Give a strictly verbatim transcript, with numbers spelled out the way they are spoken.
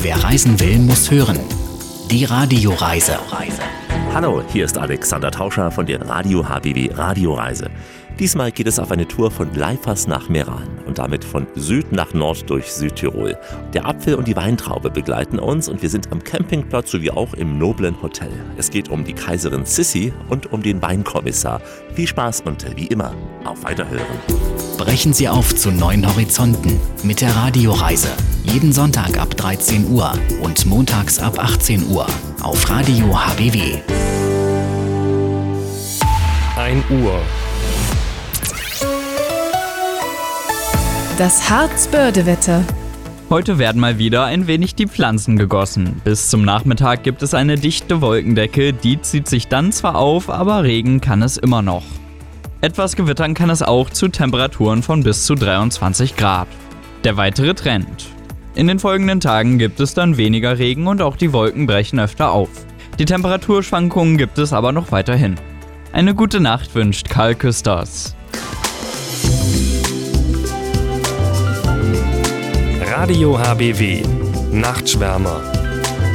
Wer reisen will, muss hören. Die Radioreise. Hallo, hier ist Alexander Tauscher von der Radio H B W Radioreise. Diesmal geht es auf eine Tour von Leifers nach Meran und damit von Süd nach Nord durch Südtirol. Der Apfel und die Weintraube begleiten uns und wir sind am Campingplatz sowie auch im noblen Hotel. Es geht um die Kaiserin Sissi und um den Weinkommissar. Viel Spaß und wie immer, auf Weiterhören. Brechen Sie auf zu neuen Horizonten mit der Radioreise. Jeden Sonntag ab dreizehn Uhr und montags ab achtzehn Uhr auf Radio H B W. ein Uhr. Das Harzbörde-Wetter. Heute werden mal wieder ein wenig die Pflanzen gegossen. Bis zum Nachmittag gibt es eine dichte Wolkendecke, die zieht sich dann zwar auf, aber Regen kann es immer noch. Etwas gewittern kann es auch zu Temperaturen von bis zu dreiundzwanzig Grad. Der weitere Trend. In den folgenden Tagen gibt es dann weniger Regen und auch die Wolken brechen öfter auf. Die Temperaturschwankungen gibt es aber noch weiterhin. Eine gute Nacht wünscht Karl Küsters. Radio H B W. Nachtschwärmer.